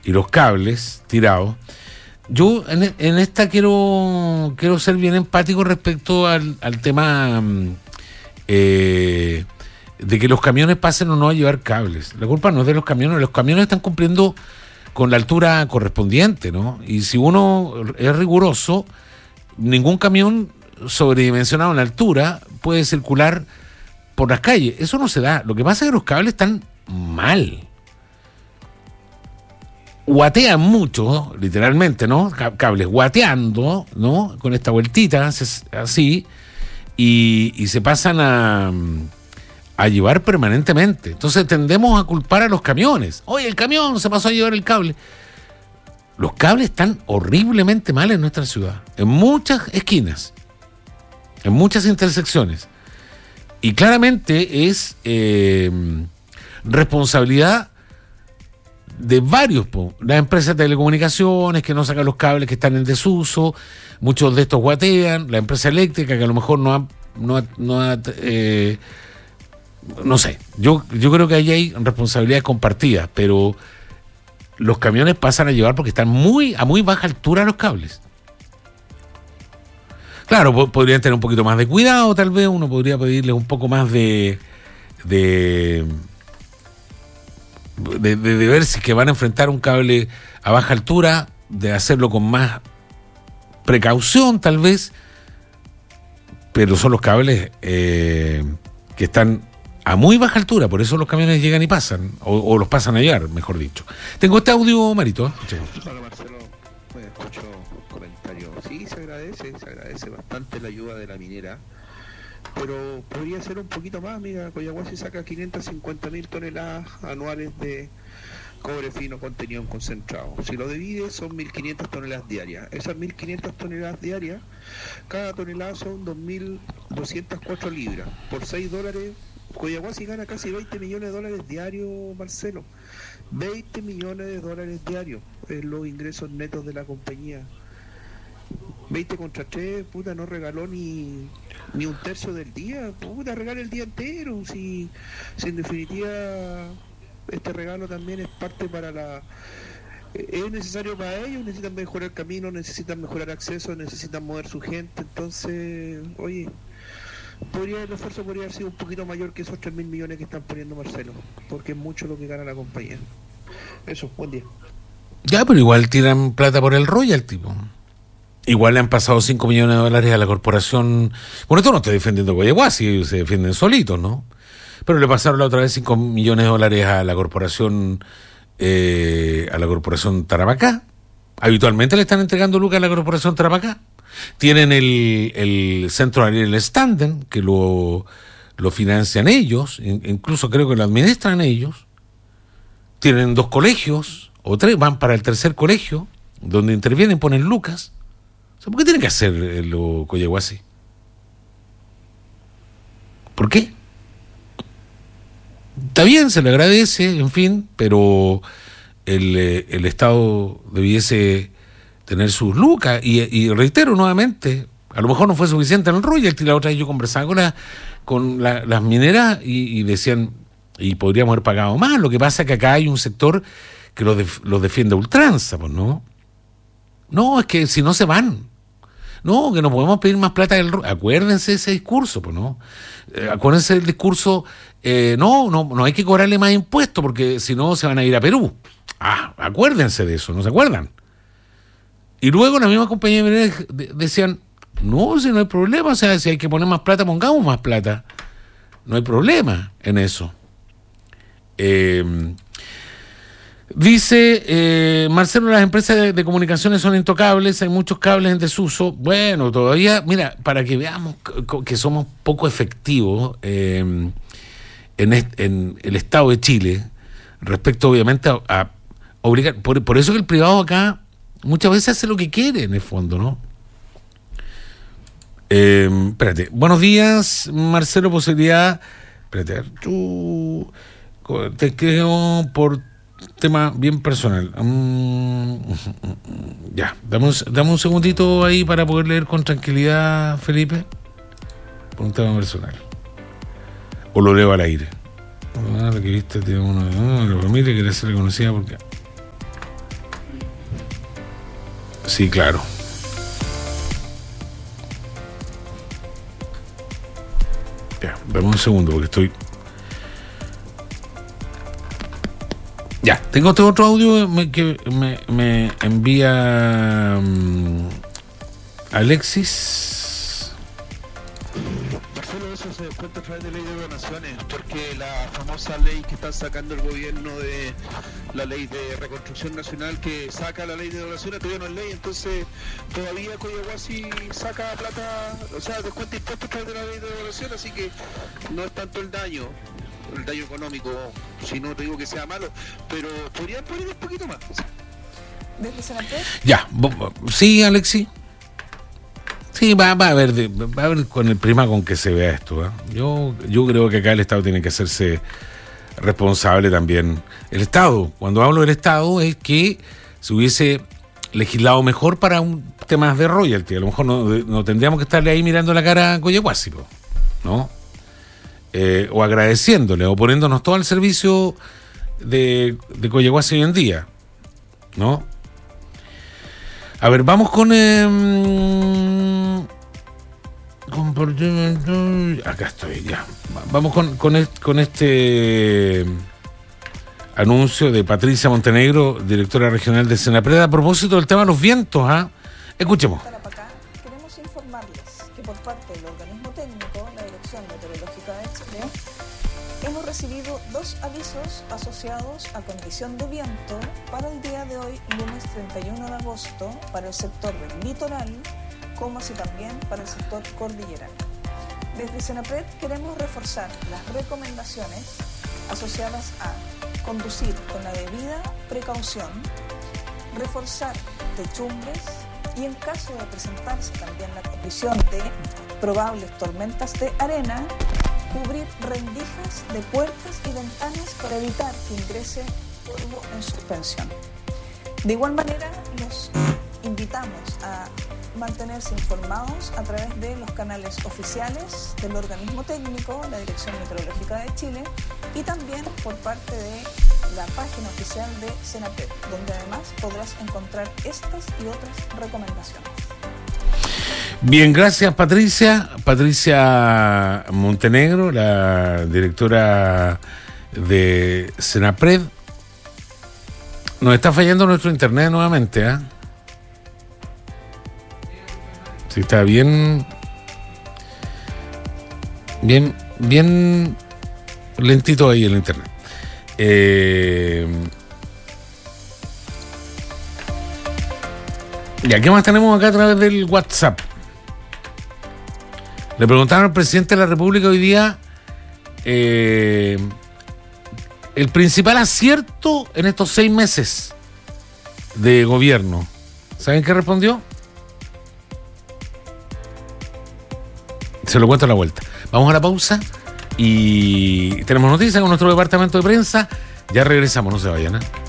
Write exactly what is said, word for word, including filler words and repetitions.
y los cables tirados. Yo en, en esta quiero quiero ser bien empático respecto al, al tema eh, de que los camiones pasen o no a llevar cables. La culpa no es de los camiones, los camiones están cumpliendo con la altura correspondiente, ¿no? Y si uno es riguroso, ningún camión sobredimensionado en la altura puede circular por las calles. Eso no se da. Lo que pasa es que los cables están mal. Guatean mucho, literalmente, ¿no? Cables guateando, ¿no? Con esta vueltita, así, y, y se pasan a, a llevar permanentemente. Entonces tendemos a culpar a los camiones. Oye, el camión se pasó a llevar el cable. Los cables están horriblemente mal en nuestra ciudad, en muchas esquinas, en muchas intersecciones. Y claramente es eh, responsabilidad de varios, po. Las empresas de telecomunicaciones que no sacan los cables que están en desuso, muchos de estos guatean, la empresa eléctrica que a lo mejor no ha, no ha, no, ha, eh, no sé, yo, yo creo que ahí hay responsabilidades compartidas, pero los camiones pasan a llevar porque están muy a muy baja altura los cables. Claro, po- podrían tener un poquito más de cuidado, tal vez uno podría pedirles un poco más de de De, de, de ver si que van a enfrentar un cable a baja altura, de hacerlo con más precaución tal vez, pero son los cables eh, que están a muy baja altura, por eso los camiones llegan y pasan, o, o los pasan a llevar, mejor dicho. Tengo este audio, Marito. Hola Marcelo, me escucho comentarios. Sí, se agradece, se agradece bastante la ayuda de la minera, pero podría ser un poquito más. Mira, Coyahuasi saca quinientas cincuenta mil toneladas anuales de cobre fino contenido en concentrado. Si lo divide son mil quinientas toneladas diarias. Esas mil quinientas toneladas diarias, cada tonelada son dos mil doscientas cuatro libras. Por seis dólares, Coyahuasi gana casi veinte millones de dólares diarios, Marcelo. veinte millones de dólares diarios en los ingresos netos de la compañía. veinte contra tres, puta, no regaló ni ni un tercio del día, puta, regala el día entero. Si, si en definitiva este regalo también es parte para la... Es necesario para ellos, necesitan mejorar el camino, necesitan mejorar acceso, necesitan mover su gente. Entonces, oye, podría el esfuerzo podría haber sido un poquito mayor que esos tres mil millones que están poniendo Marcelo, porque es mucho lo que gana la compañía. Eso, buen día. Ya, pero igual tiran plata por el royalty, tipo. Igual le han pasado cinco millones de dólares a la corporación. Bueno, esto no estoy defendiendo a Coyahuasi, se defienden solitos, ¿no? Pero le pasaron la otra vez cinco millones de dólares a la corporación eh, a la corporación Tarapacá. Habitualmente le están entregando lucas a la corporación Tarapacá. Tienen el, el centro Ariel Standen, que lo, lo financian ellos, incluso creo que lo administran ellos. Tienen dos colegios, o tres, van para el tercer colegio, donde intervienen, ponen lucas. ¿Por qué tiene que hacer lo Coyahuasi? ¿Por qué? Está bien, se le agradece, en fin, pero el, el Estado debiese tener sus lucas. Y, y reitero nuevamente, a lo mejor no fue suficiente en el royalty. La otra vez yo conversaba con, la, con la, las mineras y, y decían, y podríamos haber pagado más. Lo que pasa es que acá hay un sector que los, def, los defiende a ultranza, pues, ¿no? No, es que si no se van. No, que no podemos pedir más plata del... Acuérdense de ese discurso, pues, ¿no? Eh, acuérdense del discurso, eh, no, no, no hay que cobrarle más impuestos porque si no se van a ir a Perú. Ah, acuérdense de eso, ¿no se acuerdan? Y luego la misma compañía de minería decían, no, si no hay problema, o sea, si hay que poner más plata, pongamos más plata. No hay problema en eso. Eh... Dice eh, Marcelo, las empresas de, de comunicaciones son intocables, hay muchos cables en desuso. Bueno, todavía, mira, para que veamos que somos poco efectivos eh, en, est- en el Estado de Chile, respecto obviamente a, a obligar, por, por eso que el privado acá muchas veces hace lo que quiere en el fondo, ¿no? Eh, espérate, buenos días, Marcelo, posibilidad, espérate, tú, te creo por tema bien personal. Um, ya, dame un, dame un segundito ahí para poder leer con tranquilidad, Felipe. Por un tema personal. O lo leo al aire. Ah, lo que viste tiene uno de la familia que quiere ser reconocida porque. Sí, claro. Ya, dame un segundo porque estoy... Ya, tengo este otro audio que me, me envía um, Alexis. Marcelo, eso se descuenta a través de ley de donaciones, porque la famosa ley que está sacando el gobierno de la ley de reconstrucción nacional, que saca la ley de donaciones, todavía no es ley, entonces todavía Coyahuasi saca plata, o sea, descuenta impuestos a través de la ley de donaciones, así que no es tanto el daño. El daño económico, si no te digo que sea malo, pero podrían poner un poquito más. ¿Desde Senapred? Ya, sí, Alexi. Sí, va, va a haber, va a ver con el prima con que se vea esto. ¿eh? Yo, yo creo que acá el Estado tiene que hacerse responsable también. El Estado, cuando hablo del Estado, es que se hubiese legislado mejor para un temas de royalty. A lo mejor no, no tendríamos que estarle ahí mirando la cara a Coyahuasi, ¿no? Eh, o agradeciéndole, o poniéndonos todo al servicio de, de Coyahuasi hoy en día, ¿no? A ver, vamos con... Eh, comportamiento... Acá estoy, ya. Vamos con, con, este, con este anuncio de Patricia Montenegro, directora regional de Senapred, a propósito del tema de los vientos, ¿ah? ¿eh? Escuchemos. Queremos informarles que por parte del organismo técnico, la Dirección Meteorológica de Chile, hemos recibido dos avisos asociados a condición de viento para el día de hoy, lunes treinta y uno de agosto, para el sector del litoral, como así también para el sector cordilleral. Desde Senapred queremos reforzar las recomendaciones asociadas a conducir con la debida precaución, reforzar techumbres y en caso de presentarse también la condición de probables tormentas de arena, cubrir rendijas de puertas y ventanas para evitar que ingrese polvo en suspensión. De igual manera, los invitamos a mantenerse informados a través de los canales oficiales del organismo técnico, la Dirección Meteorológica de Chile, y también por parte de la página oficial de Senapred, donde además podrás encontrar estas y otras recomendaciones. Bien, gracias Patricia. Patricia Montenegro, la directora de Senapred. Nos está fallando nuestro internet nuevamente, ¿eh? Sí, está bien, bien, bien lentito ahí el internet. Eh, ¿Y qué más tenemos acá a través del WhatsApp? Le preguntaron al presidente de la República hoy día eh, el principal acierto en estos seis meses de gobierno. ¿Saben qué respondió? Se lo cuento a la vuelta. Vamos a la pausa y tenemos noticias con nuestro departamento de prensa. Ya regresamos, no se vayan, ¿eh?